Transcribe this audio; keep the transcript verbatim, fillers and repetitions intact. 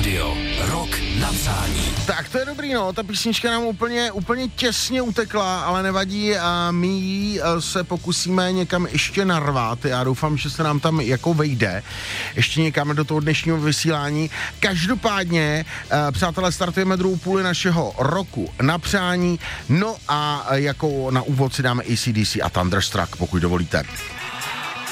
Radio. Rok na přání. Tak to je dobrý, no, ta písnička nám úplně, úplně těsně utekla, ale nevadí, a my ji se pokusíme někam ještě narvat. Já doufám, že se nám tam jako vejde ještě někam do toho dnešního vysílání. Každopádně, přátelé, startujeme druhou půli našeho roku na přání, no a jako na úvod si dáme A C D C a Thunderstruck, pokud dovolíte.